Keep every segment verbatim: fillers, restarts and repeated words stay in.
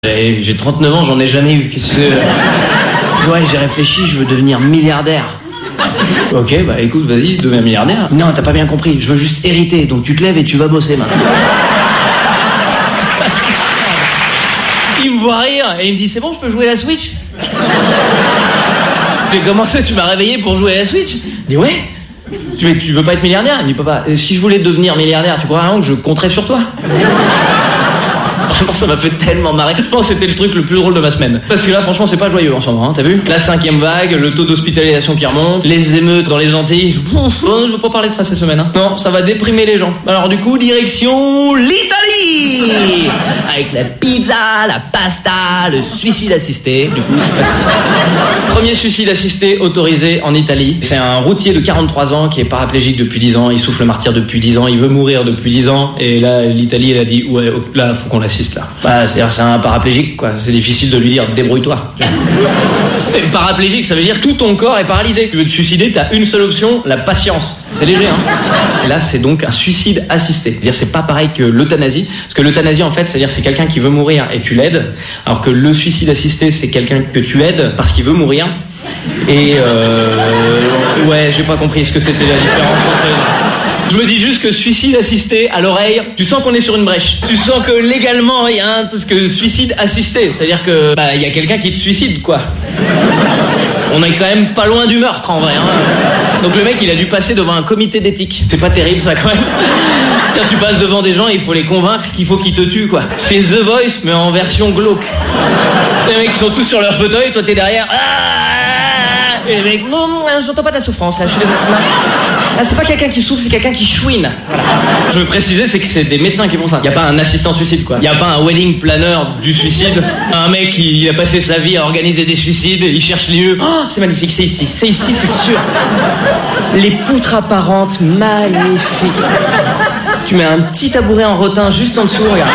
Et j'ai trente-neuf ans, j'en ai jamais eu. Qu'est-ce que... Ouais, j'ai réfléchi, je veux devenir milliardaire. Ok, bah écoute, vas-y, deviens milliardaire. Non, t'as pas bien compris, je veux juste hériter, donc tu te lèves et tu vas bosser maintenant. Il me voit rire et il me dit, c'est bon, je peux jouer à la Switch? Mais comment ça, tu m'as réveillé pour jouer à la Switch? Je dis, ouais. Tu veux, tu veux pas être milliardaire? Il me dit, papa, si je voulais devenir milliardaire, tu crois vraiment que je compterais sur toi? Vraiment, ça m'a fait tellement marrer. Je pense que c'était le truc le plus drôle de ma semaine. Parce que là, franchement, c'est pas joyeux en ce moment, hein, t'as vu? La cinquième vague, le taux d'hospitalisation qui remonte, les émeutes dans les Antilles. Ouf, oh, je veux pas parler de ça cette semaine. Hein. Non, ça va déprimer les gens. Alors du coup, direction l'Italie, avec la pizza, la pasta, le suicide assisté. Du coup, parce que... premier suicide assisté autorisé en Italie. C'est un routier de quarante-trois ans qui est paraplégique depuis dix ans. Il souffle le martyre depuis dix ans. Il veut mourir depuis dix ans. Et là, l'Italie, elle a dit, ouais, là, faut qu'on l'assiste. Là. Bah, c'est-à-dire c'est un paraplégique, quoi. C'est difficile de lui dire débrouille-toi. Et paraplégique, ça veut dire tout ton corps est paralysé. Tu veux te suicider, t'as une seule option, la patience. C'est léger, hein. Là, c'est donc un suicide assisté. C'est-à-dire c'est pas pareil que l'euthanasie, parce que l'euthanasie, en fait, c'est-à-dire c'est quelqu'un qui veut mourir et tu l'aides, alors que le suicide assisté, c'est quelqu'un que tu aides parce qu'il veut mourir. Et euh... ouais, j'ai pas compris ce que c'était la différence entre... Je me dis juste que suicide assisté à l'oreille, tu sens qu'on est sur une brèche. Tu sens que légalement, il y a un ce que suicide assisté, c'est-à-dire que bah il y a quelqu'un qui te suicide, quoi. On est quand même pas loin du meurtre en vrai. Hein. Donc le mec, il a dû passer devant un comité d'éthique. C'est pas terrible ça quand même. C'est-à-dire tu passes devant des gens et il faut les convaincre qu'il faut qu'ils te tuent, quoi. C'est The Voice mais en version glauque. Les mecs qui sont tous sur leur fauteuil, toi t'es derrière. Et les mecs, non, j'entends pas de la souffrance là, je suis désolé. Là, c'est pas quelqu'un qui souffre, c'est quelqu'un qui chouine. Voilà. Je veux préciser, c'est que c'est des médecins qui font ça. Y a pas un assistant suicide, quoi. Y a pas un wedding planner du suicide. Un mec qui a passé sa vie à organiser des suicides, il cherche lieu. Oh, c'est magnifique, c'est ici, c'est ici, c'est sûr. Les poutres apparentes, magnifiques. Tu mets un petit tabouret en rotin juste en dessous, regarde.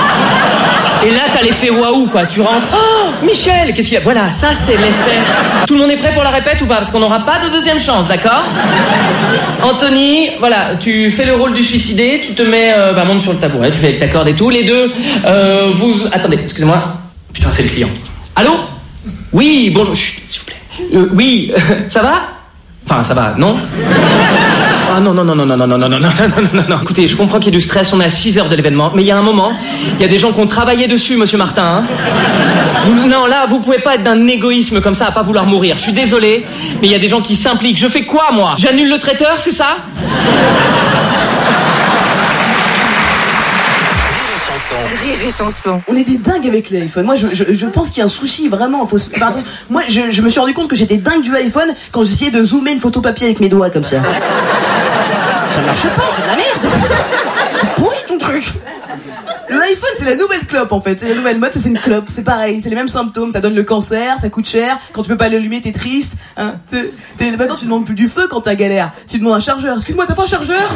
Et là, t'as l'effet waouh, quoi. Tu rentres. Oh, Michel, qu'est-ce qu'il y a? Voilà, ça, c'est l'effet. Tout le monde est prêt pour la répète ou pas? Parce qu'on n'aura pas de deuxième chance, d'accord? Anthony, voilà, tu fais le rôle du suicidé, tu te mets, euh, bah, monte sur le tabouret, tu fais avec ta corde et tout. Les deux, euh, vous... Attendez, excusez-moi. Putain, c'est le client. Allô? Oui, bonjour. Chut, s'il vous plaît. Euh, oui, ça va? Enfin, ça va, non? Ah non, non, non, non, non, non, non, non, non, non, non, non, non. Écoutez, je comprends qu'il y a du stress, on est à six heures de l'événement, mais il y a un moment, il y a des gens qui ont travaillé dessus, monsieur Martin. Hein. Vous, non, là, vous pouvez pas être d'un égoïsme comme ça à pas vouloir mourir. Je suis désolé, mais il y a des gens qui s'impliquent. Je fais quoi, moi? J'annule le traiteur, c'est ça? Rire et chanson. On est des dingues avec l'iPhone. Moi, je, je, je pense qu'il y a un souci, vraiment. Faut se... Pardon. Moi, je, je me suis rendu compte que j'étais dingue du iPhone quand j'essayais de zoomer une photo papier avec mes doigts, comme ça. Ça marche pas, c'est de la merde. C'est pourri, ton truc. Le iPhone, c'est la nouvelle clope, en fait. C'est la nouvelle mode, ça, c'est une clope. C'est pareil, c'est les mêmes symptômes. Ça donne le cancer, ça coûte cher. Quand tu peux pas l'allumer, t'es triste. Hein. T'es, t'es... Maintenant, tu demandes plus du feu quand t'as galère. Tu demandes un chargeur. Excuse-moi, t'as pas un chargeur?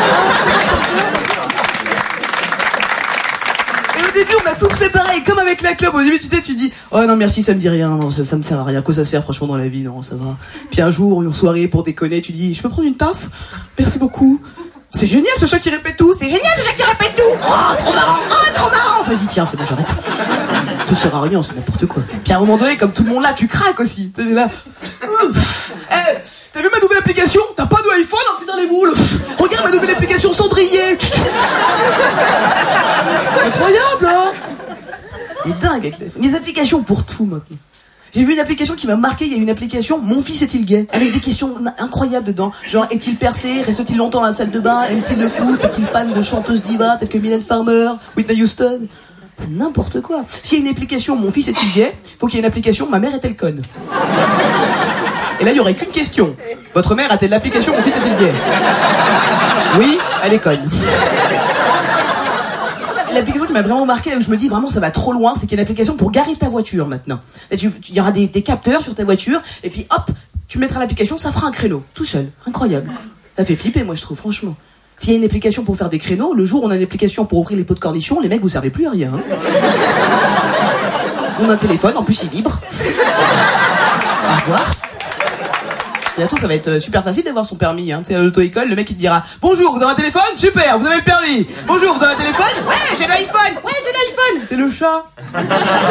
Au début, on a tous fait pareil, comme avec la clope. Au début, tu sais, tu dis, oh non, merci, ça me dit rien, non, ça, ça me sert à rien. À quoi ça sert, franchement, dans la vie, non, ça va. Puis un jour, une soirée, pour déconner, tu dis, je peux prendre une taf? Merci beaucoup. C'est génial, ce chat qui répète tout. C'est génial, ce chat qui répète tout. Oh, trop marrant, oh, trop marrant. Vas-y, tiens, c'est bon, j'arrête. Tout sert à rien, c'est n'importe quoi. Puis à un moment donné, comme tout le monde là, tu craques aussi. T'es là. Eh, hey, t'as vu ma nouvelle application? T'as pas de iPhone? Oh putain, les boules. Regarde ma nouvelle application Cendrier. Incroyable, hein? Il est dingue avec l'iPhone. Il y a des applications pour tout maintenant. J'ai vu une application qui m'a marqué. Il y a une application Mon fils est-il gay? Avec des questions incroyables dedans. Genre, est-il percé? Reste-t-il longtemps dans la salle de bain? Aime-t-il le foot? Est-il fan de chanteuses divas telles que Mylène Farmer, Whitney Houston? C'est n'importe quoi. S'il y a une application Mon fils est-il gay, faut qu'il y ait une application Ma mère est-elle conne? Et là, il y aurait qu'une question. Votre mère a-t-elle l'application Mon fils est-il gay? Oui, elle est conne. L'application qui m'a vraiment marqué, là où je me dis vraiment ça va trop loin, c'est qu'il y a une application pour garer ta voiture maintenant. Il y aura des, des capteurs sur ta voiture, et puis hop, tu mettras l'application, ça fera un créneau, tout seul. Incroyable. Ça fait flipper, moi je trouve, franchement. S'il y a une application pour faire des créneaux, le jour où on a une application pour ouvrir les pots de cornichons, les mecs vous servez plus à rien. Hein. On a un téléphone, en plus il vibre. Au revoir. Bientôt, ça va être super facile d'avoir son permis. Hein. Tu sais, à l'auto-école, le mec il te dira bonjour, vous avez un téléphone? Super, vous avez le permis. Bonjour, vous avez un téléphone? Ouais, j'ai l'iPhone. Ouais, j'ai l'iPhone. C'est le chat.